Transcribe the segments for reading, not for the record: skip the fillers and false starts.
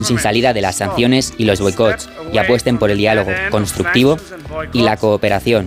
sin salida de las sanciones y los boicots y apuesten por el diálogo constructivo y la cooperación.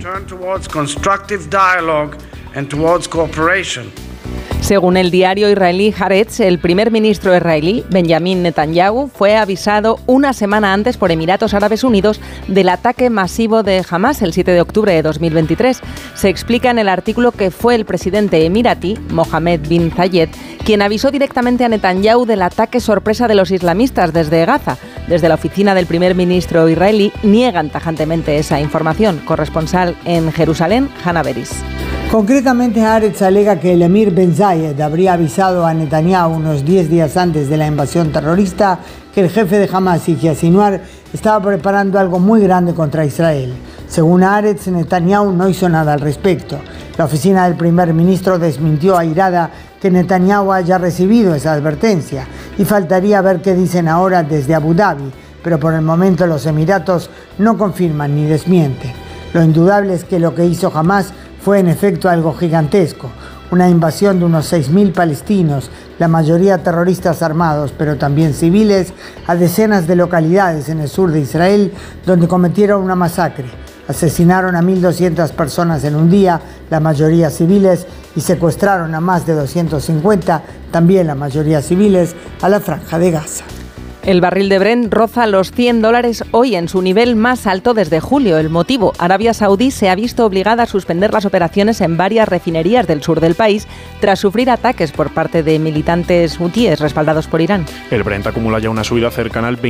Según el diario israelí Haaretz, el primer ministro israelí, Benjamin Netanyahu, fue avisado una semana antes por Emiratos Árabes Unidos del ataque masivo de Hamás el 7 de octubre de 2023. Se explica en el artículo que fue el presidente emiratí, Mohammed bin Zayed, quien avisó directamente a Netanyahu del ataque sorpresa de los islamistas desde Gaza. Desde la oficina del primer ministro israelí niegan tajantemente esa información. Corresponsal en Jerusalén, Hannah Beris. Concretamente, Haaretz alega que el emir Ben Zayed habría avisado a Netanyahu unos 10 días antes de la invasión terrorista que el jefe de Hamás, Yahya Sinwar, estaba preparando algo muy grande contra Israel. Según Haaretz, Netanyahu no hizo nada al respecto. La oficina del primer ministro desmintió airada que Netanyahu haya recibido esa advertencia y faltaría ver qué dicen ahora desde Abu Dhabi, pero por el momento los Emiratos no confirman ni desmienten. Lo indudable es que lo que hizo Hamás fue en efecto algo gigantesco, una invasión de unos 6.000 palestinos, la mayoría terroristas armados, pero también civiles, a decenas de localidades en el sur de Israel, donde cometieron una masacre. Asesinaron a 1.200 personas en un día, la mayoría civiles, y secuestraron a más de 250, también la mayoría civiles, a la Franja de Gaza. El barril de Brent roza los $100 hoy en su nivel más alto desde julio. El motivo, Arabia Saudí se ha visto obligada a suspender las operaciones en varias refinerías del sur del país tras sufrir ataques por parte de militantes hutíes respaldados por Irán. El Brent acumula ya una subida cercana al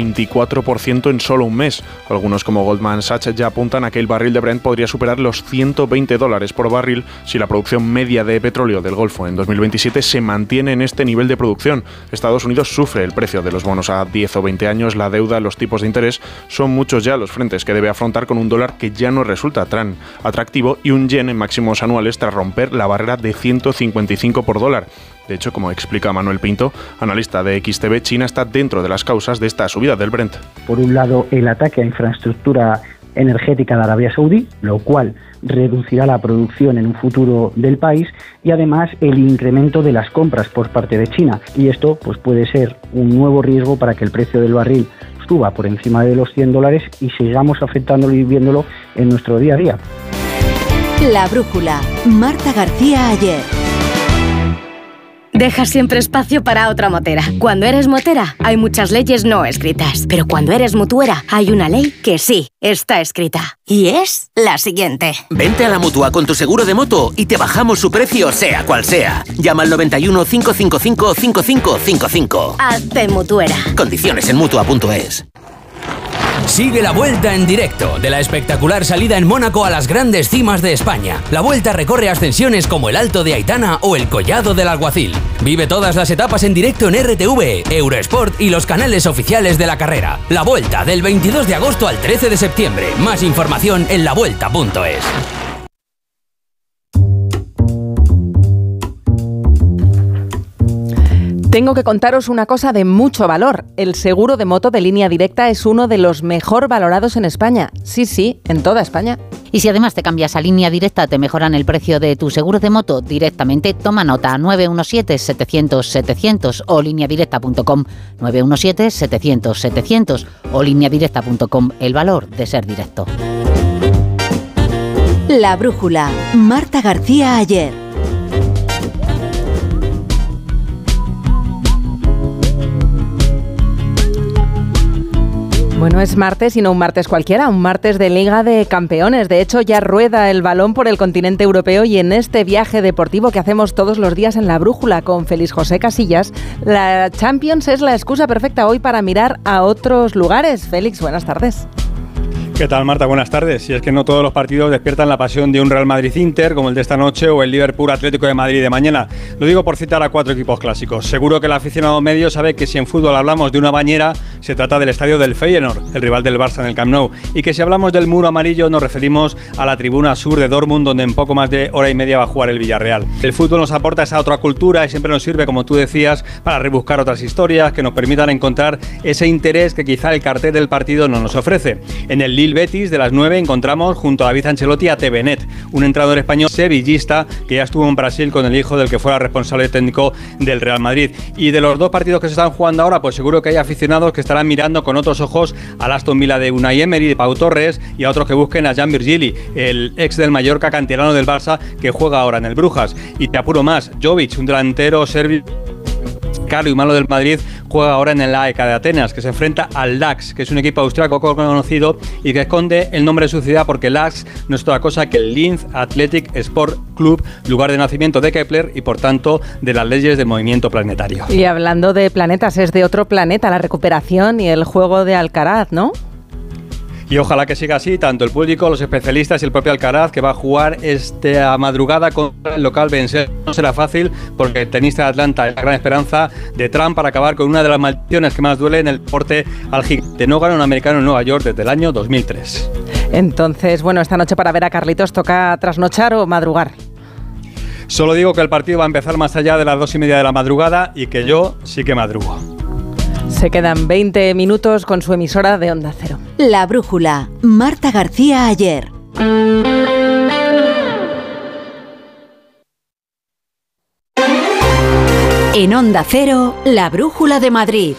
24% en solo un mes. Algunos como Goldman Sachs ya apuntan a que el barril de Brent podría superar los $120 por barril si la producción media de petróleo del Golfo en 2027 se mantiene en este nivel de producción. Estados Unidos sufre el precio de los bonos a 10 o 20 años, la deuda, los tipos de interés, son muchos ya los frentes que debe afrontar con un dólar que ya no resulta tan atractivo y un yen en máximos anuales tras romper la barrera de 155 por dólar. De hecho, como explica Manuel Pinto, analista de XTV, China está dentro de las causas de esta subida del Brent. Por un lado, el ataque a infraestructura energética de Arabia Saudí, lo cual reducirá la producción en un futuro del país, y además el incremento de las compras por parte de China. Y esto pues puede ser un nuevo riesgo para que el precio del barril suba por encima de los $100 y sigamos afectándolo y viéndolo en nuestro día a día. La brújula. Marta García Ayer. Deja siempre espacio para otra motera. Cuando eres motera, hay muchas leyes no escritas. Pero cuando eres mutuera, hay una ley que sí está escrita. Y es la siguiente. Vente a la Mutua con tu seguro de moto y te bajamos su precio, sea cual sea. Llama al 91 555 5555. Hazte mutuera. Condiciones en Mutua.es. Sigue la Vuelta en directo de la espectacular salida en Mónaco a las grandes cimas de España. La Vuelta recorre ascensiones como el Alto de Aitana o el Collado del Alguacil. Vive todas las etapas en directo en RTV, Eurosport y los canales oficiales de la carrera. La Vuelta del 22 de agosto al 13 de septiembre. Más información en lavuelta.es. Tengo que contaros una cosa de mucho valor. El seguro de moto de Línea Directa es uno de los mejor valorados en España. Sí, en toda España. Y si además te cambias a Línea Directa, te mejoran el precio de tu seguro de moto directamente. Toma nota, 917-700-700 o lineadirecta.com. 917-700-700 o lineadirecta.com. El valor de ser directo. La brújula. Marta García Ayer. Bueno, es martes y no un martes cualquiera, un martes de Liga de Campeones. De hecho, ya rueda el balón por el continente europeo y en este viaje deportivo que hacemos todos los días en La Brújula con Félix José Casillas, la Champions es la excusa perfecta hoy para mirar a otros lugares. Félix, buenas tardes. ¿Qué tal, Marta? Buenas tardes. Y es que no todos los partidos despiertan la pasión de un Real Madrid-Inter, como el de esta noche, o el Liverpool-Atlético de Madrid de mañana. Lo digo por citar a 4 equipos clásicos. Seguro que el aficionado medio sabe que si en fútbol hablamos de una bañera, se trata del estadio del Feyenoord, el rival del Barça en el Camp Nou. Y que si hablamos del muro amarillo, nos referimos a la tribuna sur de Dortmund, donde en poco más de hora y media va a jugar el Villarreal. El fútbol nos aporta esa otra cultura y siempre nos sirve, como tú decías, para rebuscar otras historias que nos permitan encontrar ese interés que quizá el cartel del partido no nos ofrece. En el Lille-Betis de las 9 encontramos junto a David Ancelotti a Tevenet, un entrenador español sevillista que ya estuvo en Brasil con el hijo del que fuera responsable técnico del Real Madrid. Y de los dos partidos que se están jugando ahora, pues seguro que hay aficionados que están estarán mirando con otros ojos al Aston Villa de Unai Emery, de Pau Torres, y a otros que busquen a Jan Virgili, el ex del Mallorca, canterano del Barça, que juega ahora en el Brujas. Y te apuro más, Jovic, un delantero serbio caro y malo del Madrid, juega ahora en el AEK de Atenas, que se enfrenta al LAX, que es un equipo austriaco conocido y que esconde el nombre de su ciudad, porque LAX no es otra cosa que el Linz Athletic Sport Club, lugar de nacimiento de Kepler y por tanto de las leyes del movimiento planetario. Y hablando de planetas, es de otro planeta la recuperación y el juego de Alcaraz, ¿no? Y ojalá que siga así, tanto el público, los especialistas y el propio Alcaraz, que va a jugar esta madrugada contra el local Vencer. No será fácil porque el tenista de Atlanta es la gran esperanza de Trump para acabar con una de las maldiciones que más duele en el deporte al gigante. No gana un americano en Nueva York desde el año 2003. Entonces, bueno, esta noche para ver a Carlitos, ¿toca trasnochar o madrugar? Solo digo que el partido va a empezar más allá de las 2:30 de la madrugada y que yo sí que madrugo. Se quedan 20 minutos con su emisora de Onda Cero. La Brújula, Marta García Ayer. En Onda Cero, La Brújula de Madrid.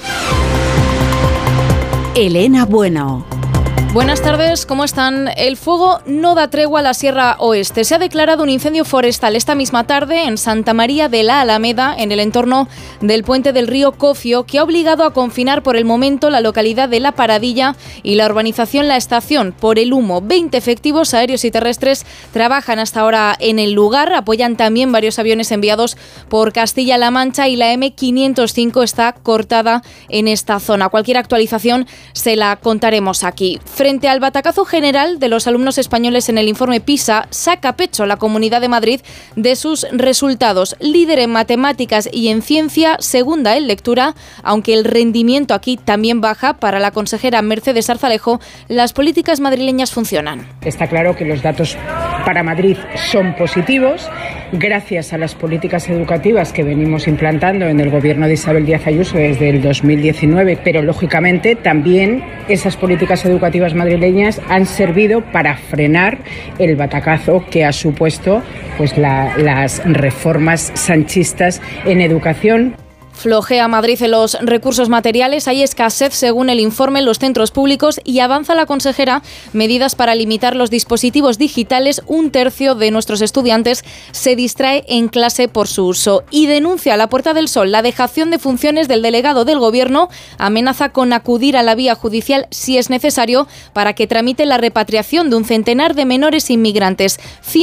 Elena Bueno. Buenas tardes, ¿cómo están? El fuego no da tregua a la Sierra Oeste. Se ha declarado un incendio forestal esta misma tarde en Santa María de la Alameda, en el entorno del puente del río Cofio, que ha obligado a confinar por el momento la localidad de La Paradilla y la urbanización La Estación por el humo. 20 efectivos aéreos y terrestres trabajan hasta ahora en el lugar. Apoyan también varios aviones enviados por Castilla-La Mancha y la M505 está cortada en esta zona. Cualquier actualización se la contaremos aquí. Frente al batacazo general de los alumnos españoles en el informe PISA, saca pecho la Comunidad de Madrid de sus resultados. Líder en matemáticas y en ciencia, segunda en lectura, aunque el rendimiento aquí también baja. Para la consejera Mercedes Arzalejo, las políticas madrileñas funcionan. Está claro que los datos para Madrid son positivos, gracias a las políticas educativas que venimos implantando en el gobierno de Isabel Díaz Ayuso desde el 2019, pero lógicamente también esas políticas educativas madrileñas han servido para frenar el batacazo que ha supuesto pues las reformas sanchistas en educación. Flojea Madrid en los recursos materiales, hay escasez según el informe en los centros públicos y avanza la consejera medidas para limitar los dispositivos digitales. Un tercio de nuestros estudiantes se distrae en clase por su uso y denuncia a la Puerta del Sol la dejación de funciones del delegado del Gobierno. Amenaza con acudir a la vía judicial si es necesario para que tramite la repatriación de un centenar de menores inmigrantes.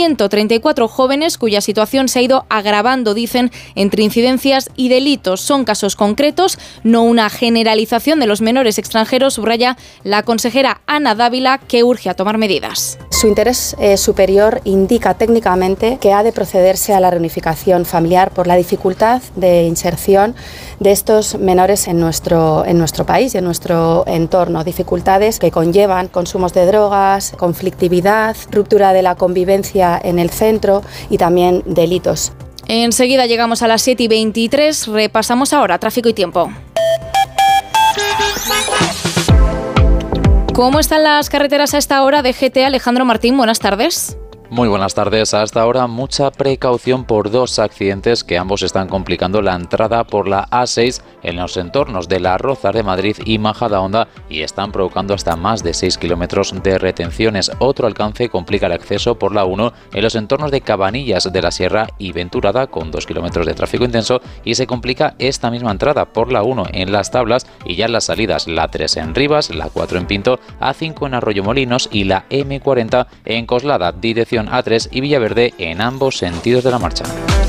134 jóvenes cuya situación se ha ido agravando, dicen, entre incidencias y delitos. Son casos concretos, no una generalización de los menores extranjeros, subraya la consejera Ana Dávila, que urge a tomar medidas. Su interés superior indica técnicamente que ha de procederse a la reunificación familiar por la dificultad de inserción de estos menores en nuestro país y en nuestro entorno. Dificultades que conllevan consumos de drogas, conflictividad, ruptura de la convivencia en el centro y también delitos. Enseguida llegamos a las 7:23, repasamos ahora tráfico y tiempo. ¿Cómo están las carreteras a esta hora? DGT, Alejandro Martín, buenas tardes. Muy buenas tardes. Hasta ahora mucha precaución por dos accidentes que ambos están complicando la entrada por la A6 en los entornos de Las Rozas de Madrid y Majadahonda y están provocando hasta más de 6 kilómetros de retenciones. Otro alcance complica el acceso por la 1 en los entornos de Cabanillas de la Sierra y Venturada con 2 kilómetros de tráfico intenso y se complica esta misma entrada por la 1 en Las Tablas y ya en las salidas la 3 en Rivas, la 4 en Pinto, A5 en Arroyomolinos y la M40 en Coslada, dirección A3 y Villaverde en ambos sentidos de la marcha.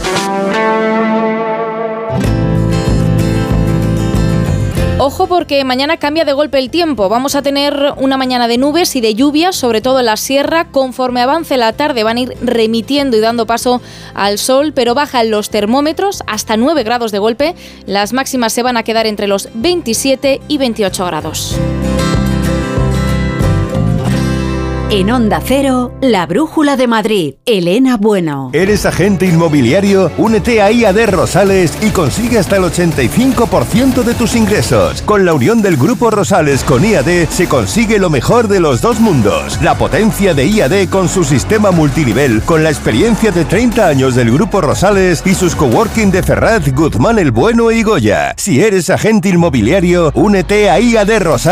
Ojo porque mañana cambia de golpe el tiempo. Vamos a tener una mañana de nubes y de lluvias, sobre todo en la sierra. Conforme avance la tarde van a ir remitiendo y dando paso al sol, pero bajan los termómetros hasta 9 grados de golpe. Las máximas se van a quedar entre los 27 y 28 grados. En Onda Cero, la Brújula de Madrid. Elena Bueno. ¿Eres agente inmobiliario? Únete a IAD Rosales y consigue hasta el 85% de tus ingresos. Con la unión del Grupo Rosales con IAD se consigue lo mejor de los dos mundos. La potencia de IAD con su sistema multinivel, con la experiencia de 30 años del Grupo Rosales y sus coworking de Ferraz, Guzmán el Bueno y Goya. Si eres agente inmobiliario, únete a IAD Rosales.